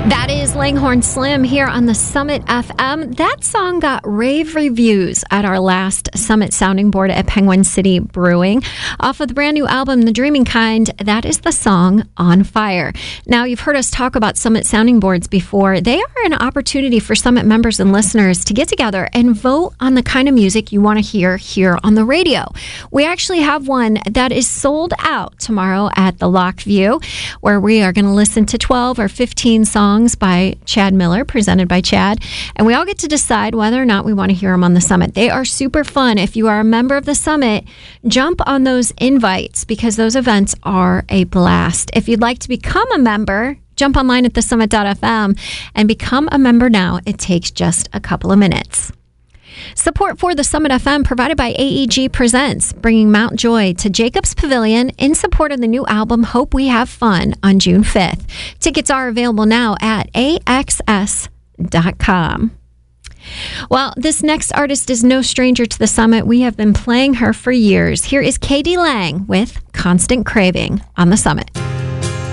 That is Langhorne Slim here on the Summit FM. That song got rave reviews at our last Summit Sounding Board at Penguin City Brewing. Off of the brand new album, The Dreaming Kind, that is the song On Fire. Now, you've heard us talk about Summit Sounding Boards before. They are an opportunity for Summit members and listeners to get together and vote on the kind of music you want to hear here on the radio. We actually have one that is sold out tomorrow at the Lockview, where we are going to listen to 12 or 15 songs by Chad Miller, presented by Chad, and we all get to decide whether or not we want to hear them on the Summit. They are super fun. If you are a member of the Summit, jump on those invites because those events are a blast. If you'd like to become a member, jump online at thesummit.fm and become a member now. It takes just a couple of minutes. Support for the Summit FM provided by AEG Presents, bringing Mount Joy to Jacobs Pavilion in support of the new album Hope We Have Fun on June 5th. Tickets are available now at AXS.com. Well, this next artist is no stranger to the Summit. We have been playing her for years. Here is K.D. Lang with Constant Craving on the Summit.